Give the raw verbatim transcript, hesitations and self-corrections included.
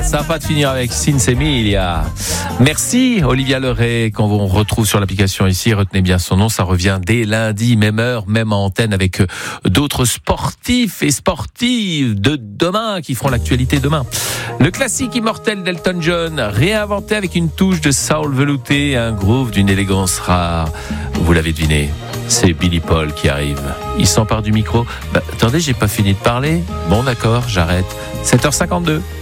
sympa de finir avec Sinsemilia. Merci Olivia Leray, qu'on vous retrouve sur l'application ici. Retenez bien son nom, ça revient dès lundi, même heure, même antenne, avec d'autres sportifs et sportives de demain qui feront l'actualité demain. Le classique immortel d'Elton John, réinventé avec une touche de soul velouté, un groove d'une élégance rare. Vous l'avez deviné, c'est Billy Paul qui arrive. Il s'empare du micro. Bah, attendez, j'ai pas fini de parler. Bon d'accord, j'arrête. sept heures cinquante-deux.